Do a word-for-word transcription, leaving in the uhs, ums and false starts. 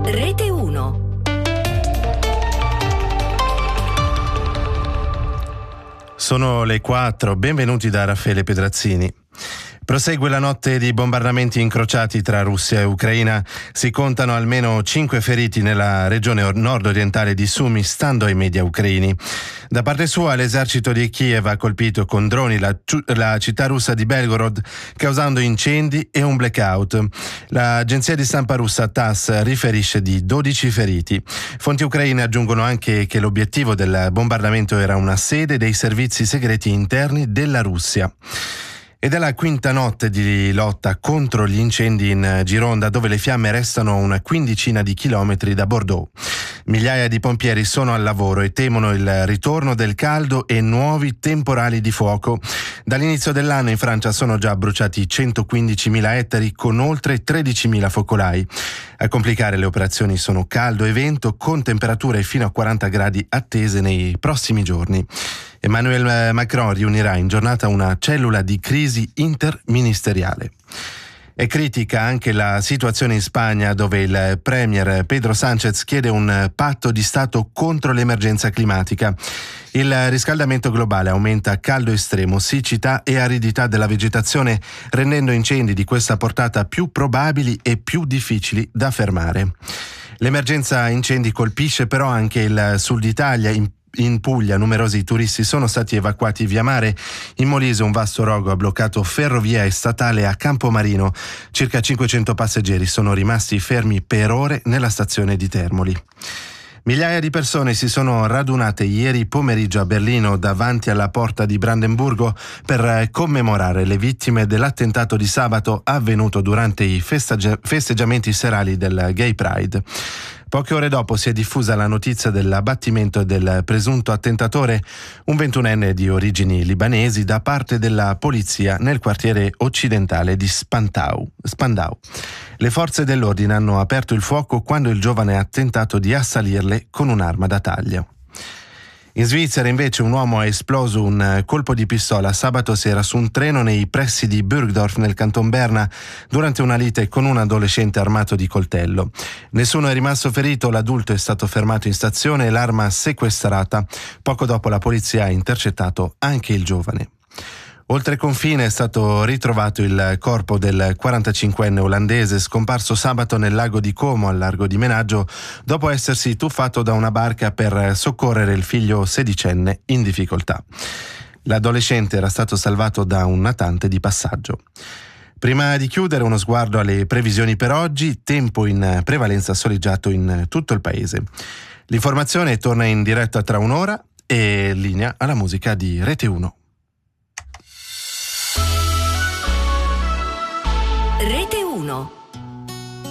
Rete uno. Sono le quattro, benvenuti da Raffaele Pedrazzini. Prosegue la notte di bombardamenti incrociati tra Russia e Ucraina. Si contano almeno cinque feriti nella regione nord-orientale di Sumy, stando ai media ucraini. Da parte sua, l'esercito di Kiev ha colpito con droni la, la città russa di Belgorod, causando incendi e un blackout. L'agenzia di stampa russa TASS riferisce di dodici feriti. Fonti ucraine aggiungono anche che l'obiettivo del bombardamento era una sede dei servizi segreti interni della Russia. Ed è la quinta notte di lotta contro gli incendi in Gironda, dove le fiamme restano una quindicina di chilometri da Bordeaux. Migliaia di pompieri sono al lavoro e temono il ritorno del caldo e nuovi temporali di fuoco. Dall'inizio dell'anno in Francia sono già bruciati centoquindicimila ettari con oltre tredicimila focolai. A complicare le operazioni sono caldo e vento, con temperature fino a quaranta gradi attese nei prossimi giorni. Emmanuel Macron riunirà in giornata una cellula di crisi interministeriale. È critica anche la situazione in Spagna, dove il premier Pedro Sánchez chiede un patto di Stato contro l'emergenza climatica. Il riscaldamento globale aumenta caldo estremo, siccità e aridità della vegetazione, rendendo incendi di questa portata più probabili e più difficili da fermare. L'emergenza incendi colpisce però anche il sud Italia. In In Puglia numerosi turisti sono stati evacuati via mare. In Molise un vasto rogo ha bloccato ferrovia e statale a Campomarino. Circa cinquecento passeggeri sono rimasti fermi per ore nella stazione di Termoli. Migliaia di persone si sono radunate ieri pomeriggio a Berlino davanti alla porta di Brandenburgo per commemorare le vittime dell'attentato di sabato avvenuto durante i festeggia- festeggiamenti serali del Gay Pride. Poche ore dopo si è diffusa la notizia dell'abbattimento del presunto attentatore, un ventunenne di origini libanesi, da parte della polizia nel quartiere occidentale di Spandau. Spandau. Le forze dell'ordine hanno aperto il fuoco quando il giovane ha tentato di assalirle con un'arma da taglio. In Svizzera invece un uomo ha esploso un colpo di pistola sabato sera su un treno nei pressi di Burgdorf nel canton Berna durante una lite con un adolescente armato di coltello. Nessuno è rimasto ferito, l'adulto è stato fermato in stazione e l'arma sequestrata. Poco dopo la polizia ha intercettato anche il giovane. Oltre confine è stato ritrovato il corpo del quarantacinquenne olandese scomparso sabato nel lago di Como, al largo di Menaggio, dopo essersi tuffato da una barca per soccorrere il figlio sedicenne in difficoltà. L'adolescente era stato salvato da un natante di passaggio. Prima di chiudere, uno sguardo alle previsioni per oggi: tempo in prevalenza soleggiato in tutto il paese. L'informazione torna in diretta tra un'ora e linea alla musica di Rete uno. Rete uno.